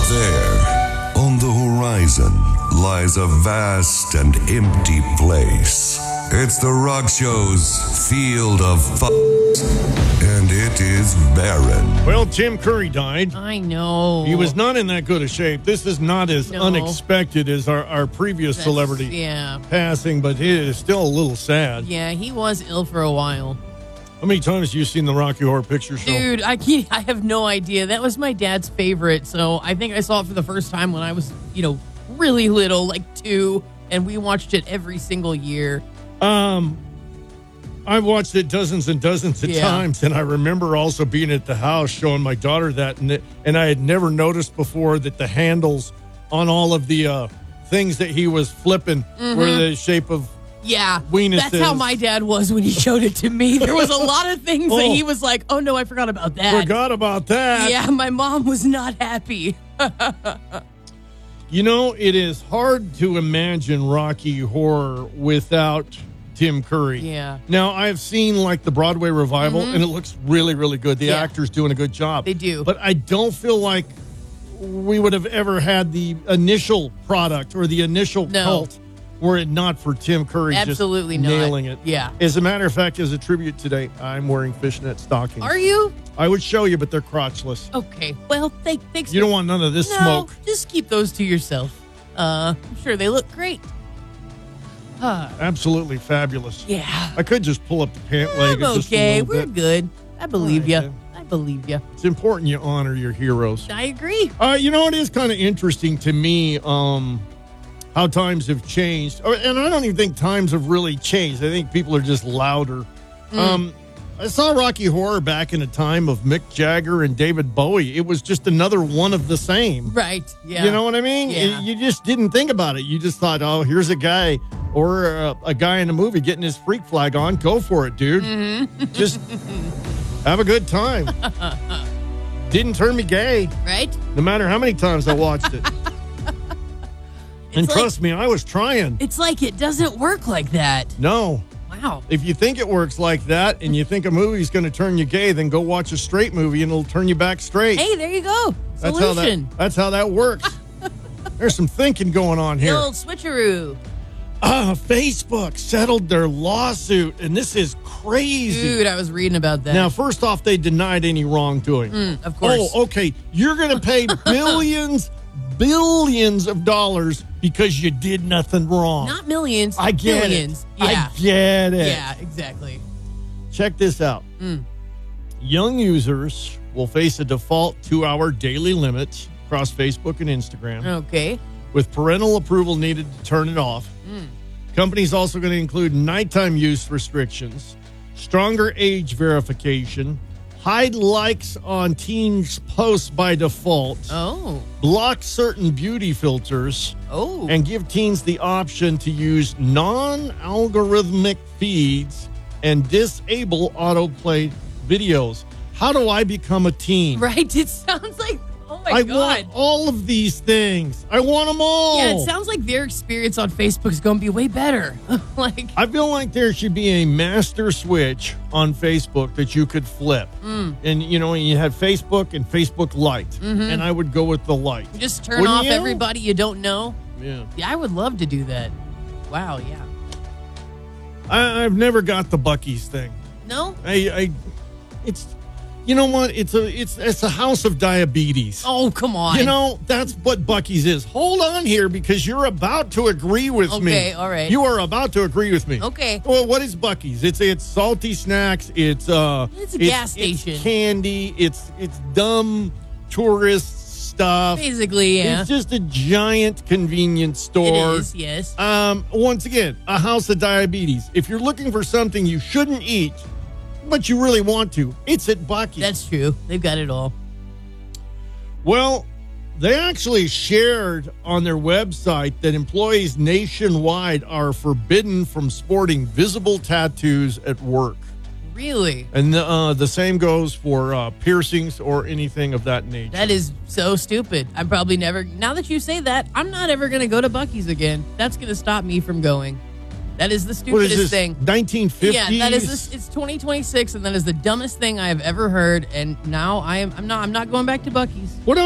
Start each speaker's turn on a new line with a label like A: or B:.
A: There, on the horizon, lies a vast and empty place. It's the Rock Show's field of and it is barren.
B: Well, Tim Curry died.
C: I know.
B: He was not in that good a shape. This is not as unexpected as our previous celebrity passing, but it is still a little sad.
C: Yeah, he was ill for a while.
B: How many times have you seen the Rocky Horror Picture Show?
C: Dude, I have no idea. That was my dad's favorite, so I think I saw it for the first time when I was, really little, like 2, and we watched it every single year.
B: I've watched it dozens and dozens of times, and I remember also being at the house showing my daughter that, and I had never noticed before that the handles on all of the things that he was flipping were the shape of weenuses.
C: That's how my dad was when he showed it to me. There was a lot of things that he was like, oh no, I forgot about that.
B: Forgot about that.
C: Yeah, my mom was not happy.
B: It is hard to imagine Rocky Horror without Tim Curry.
C: Yeah.
B: Now, I've seen like the Broadway revival, and it looks really, really good. The actor's doing a good job.
C: They do.
B: But I don't feel like we would have ever had the initial product or the initial cult were it not for Tim Curry
C: Absolutely
B: just nailing
C: not.
B: it.
C: Yeah.
B: As a matter of fact, as a tribute today, I'm wearing fishnet stockings.
C: Are you?
B: I would show you, but they're crotchless.
C: Okay. Well, thanks.
B: You don't want none of this smoke.
C: Just keep those to yourself. I'm sure they look great.
B: Absolutely fabulous.
C: Yeah.
B: I could just pull up the pant leg.
C: Okay, we're good. I believe you. I believe you.
B: It's important you honor your heroes.
C: I agree.
B: It is kind of interesting to me how times have changed. And I don't even think times have really changed. I think people are just louder. I saw Rocky Horror back in a time of Mick Jagger and David Bowie. It was just another one of the same.
C: Right, yeah.
B: You know what I mean?
C: Yeah.
B: You just didn't think about it. You just thought, oh, here's a guy or a guy in a movie getting his freak flag on. Go for it, dude. Just have a good time. Didn't turn me gay.
C: Right?
B: No matter how many times I watched it. And trust me, I was trying.
C: It's like it doesn't work like that.
B: No.
C: Wow.
B: If you think it works like that and you think a movie's going to turn you gay, then go watch a straight movie and it'll turn you back straight.
C: Hey, there you go. Solution.
B: That's how that works. There's some thinking going on here.
C: The old switcheroo.
B: Facebook settled their lawsuit, and this is crazy.
C: Dude, I was reading about that.
B: Now, first off, they denied any wrongdoing.
C: Of course.
B: Oh, okay. You're going to pay billions of dollars because you did nothing wrong.
C: Not millions.
B: I get
C: billions.
B: it.
C: Yeah.
B: I get it.
C: Yeah, exactly.
B: Check this out. Young users will face a default 2-hour daily limit across Facebook and Instagram.
C: Okay.
B: With parental approval needed to turn it off. Companies also going to include nighttime use restrictions, stronger age verification, hide likes on teens' posts by default.
C: Oh.
B: Block certain beauty filters.
C: Oh.
B: And give teens the option to use non-algorithmic feeds and disable autoplay videos. How do I become a teen?
C: Right. It sounds like, oh my God.
B: I want all of these things. I want them all.
C: Yeah, it sounds like their experience on Facebook is going to be way better.
B: I feel like there should be a master switch on Facebook that you could flip. And, you had Facebook and Facebook Lite. And I would go with the Lite.
C: Just turn off everybody you don't know.
B: Yeah.
C: Yeah, I would love to do that. Wow, yeah.
B: I've never got the Buc-ee's thing.
C: No?
B: It's... You know what? It's a house of diabetes.
C: Oh, come on.
B: That's what Buc-ee's is. Hold on here because you're about to agree with me.
C: Okay, all right.
B: You are about to agree with me.
C: Okay.
B: Well, what is Buc-ee's? It's salty snacks. It's a
C: gas station.
B: It's candy. It's dumb tourist stuff.
C: Basically, yeah.
B: It's just a giant convenience store.
C: It is, yes.
B: Once again, a house of diabetes. If you're looking for something you shouldn't eat, but you really want to, it's at Buc-ee's.
C: That's true. They've got it all.
B: Well, they actually shared on their website that employees nationwide are forbidden from sporting visible tattoos at work.
C: Really?
B: And the same goes for piercings or anything of that nature.
C: That is so stupid. I'm probably never, now that you say that, I'm not ever going to go to Buc-ee's again. That's going to stop me from going. That is the stupidest thing.
B: 1950s?
C: Yeah, that is it's 2026, and that is the dumbest thing I have ever heard. And now I'm not going back to Buc-ee's.
B: What